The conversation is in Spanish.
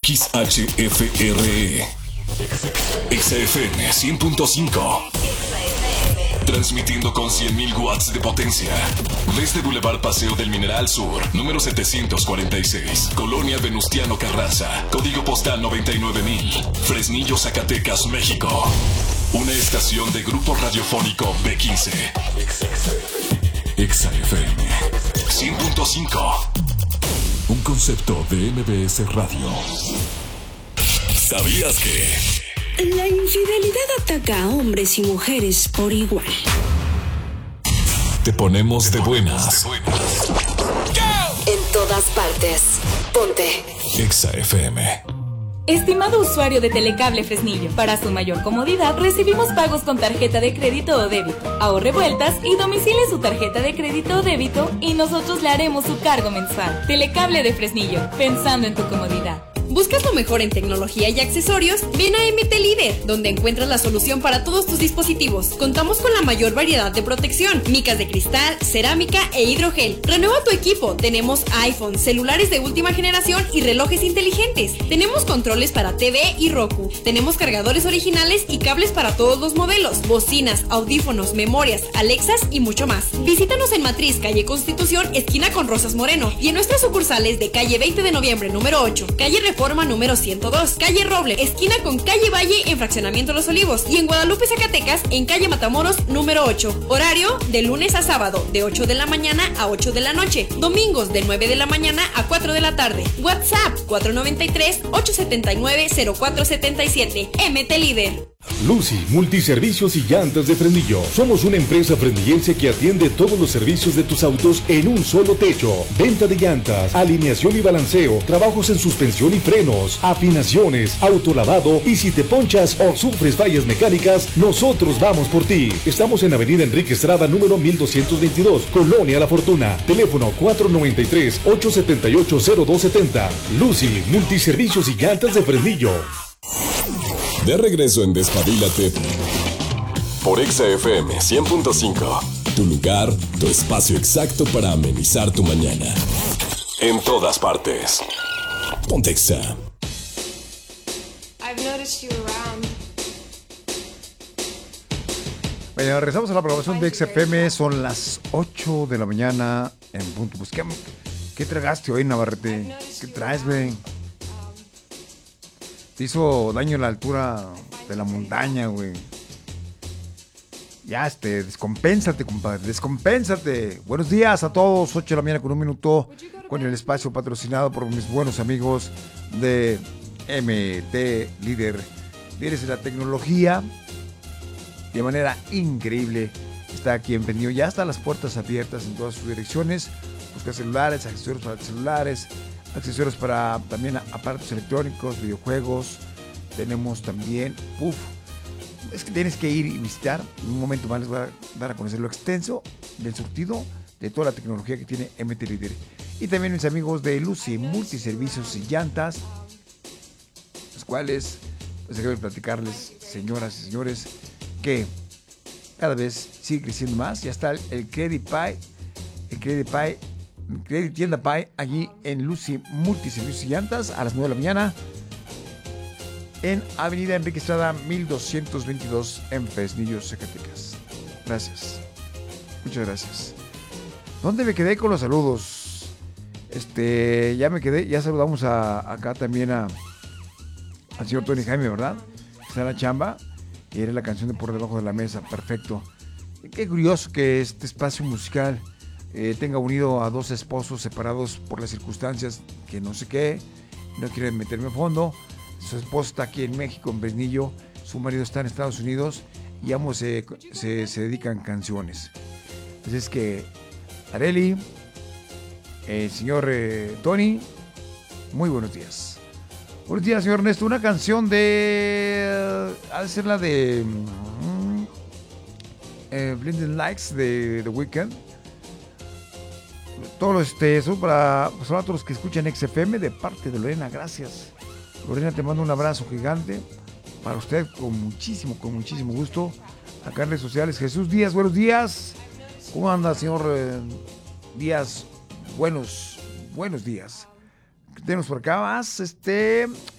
XHFRE XFM 100.5, transmitiendo con 100.000 watts de potencia desde Boulevard Paseo del Mineral Sur, número 746, Colonia Venustiano Carranza, código postal 99,000, Fresnillo, Zacatecas, México. Una estación de Grupo Radiofónico B15. XFM 100.5, un concepto de MBS Radio. ¿Sabías que la infidelidad ataca a hombres y mujeres por igual? Te ponemos de buenas. En todas partes. Ponte Exa FM. Estimado usuario de Telecable Fresnillo, para su mayor comodidad recibimos pagos con tarjeta de crédito o débito. Ahorre vueltas y domicile su tarjeta de crédito o débito y nosotros le haremos su cargo mensual. Telecable de Fresnillo, pensando en tu comodidad. ¿Buscas lo mejor en tecnología y accesorios? Ven a MT Líder, donde encuentras la solución para todos tus dispositivos. Contamos con la mayor variedad de protección, micas de cristal, cerámica e hidrogel. Renueva tu equipo. Tenemos iPhone, celulares de última generación y relojes inteligentes. Tenemos controles para TV y Roku. Tenemos cargadores originales y cables para todos los modelos, bocinas, audífonos, memorias, Alexas y mucho más. Visítanos en Matriz, calle Constitución, esquina con Rosas Moreno, y en nuestras sucursales de calle 20 de noviembre, número 8, calle Reforma número 102, calle Roble, esquina con calle Valle en Fraccionamiento Los Olivos, y en Guadalupe, Zacatecas, en calle Matamoros número 8. Horario de lunes a sábado, de 8 de la mañana a 8 de la noche. Domingos de 9 de la mañana a 4 de la tarde. WhatsApp 493-879-0477. MT Líder. Lucy, multiservicios y llantas de Fresnillo. Somos una empresa fresnillense que atiende todos los servicios de tus autos en un solo techo. Venta de llantas, alineación y balanceo, trabajos en suspensión y frenos, afinaciones, autolavado, y si te ponchas o sufres fallas mecánicas, nosotros vamos por ti. Estamos en Avenida Enrique Estrada, número 1222, Colonia La Fortuna. Teléfono 493-878-0270. Lucy, multiservicios y llantas de Fresnillo. De regreso en Despabilate por Exa FM 100.5. Tu lugar, tu espacio exacto para amenizar tu mañana. En todas partes. Ponte Exa. Bueno, regresamos a la programación de Exa FM. Son las 8 de la mañana en punto. Pues, ¿qué tragaste hoy, Navarrete? ¿Qué traes, güey? Te hizo daño la altura de la montaña, güey. Ya, descompénsate, compadre, descompénsate. Buenos días a todos, 8 de la mañana con 1 minuto, con el espacio patrocinado por mis buenos amigos de MT Líder. Líderes de la tecnología, de manera increíble. Está aquí en Fresnillo, ya están las puertas abiertas en todas sus direcciones. Busca celulares, accesorios para celulares, accesorios para también aparatos electrónicos, videojuegos. Tenemos también, es que tienes que ir y visitar. En un momento más les voy a dar a conocer lo extenso del surtido de toda la tecnología que tiene MT Líder. Y también mis amigos de Lucy, multiservicios y llantas, los cuales, pues déjenme platicarles, señoras y señores, que cada vez sigue creciendo más. Ya está el Credit Tienda Pi, allí en Lucy Multiservicios y Llantas, a las 9 de la mañana, en Avenida Enrique Estrada 1222, en Fresnillo, Zacatecas. Gracias, muchas gracias. ¿Dónde me quedé con los saludos? Ya saludamos acá también al señor Tony Jaime, ¿verdad? Está en la chamba, y era la canción de Por Debajo de la Mesa, perfecto. Y qué curioso que este espacio musical tenga unido a dos esposos separados por las circunstancias que no sé qué, no quieren meterme a fondo. Su esposo está aquí en México, en Fresnillo, su marido está en Estados Unidos y ambos se dedican canciones. Así es que, Areli, el señor Tony, muy buenos días. Buenos días, señor Ernesto. Una canción ha de ser la de Blinding Lights de The Weeknd. Eso para todos los que escuchan XFM de parte de Lorena, gracias. Lorena, te mando un abrazo gigante para usted con muchísimo gusto. Acá en redes sociales, Jesús Díaz, buenos días. ¿Cómo anda, señor Díaz? Buenos días. ¿Qué tenemos por acá más?